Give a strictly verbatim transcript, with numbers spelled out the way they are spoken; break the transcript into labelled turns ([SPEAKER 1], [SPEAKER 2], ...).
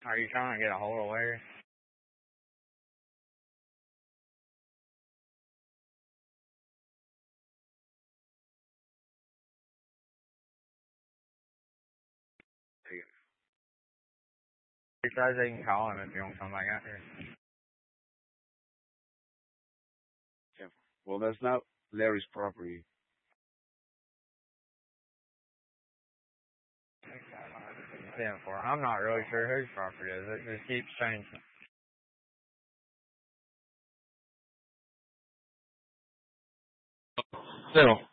[SPEAKER 1] Are you trying to get a hold of Larry? He says they can call him if you want to come back out here.
[SPEAKER 2] Yeah. Well, that's not Larry's property.
[SPEAKER 1] Yeah, for I'm not really sure whose property it is. It just keeps changing.
[SPEAKER 2] Still.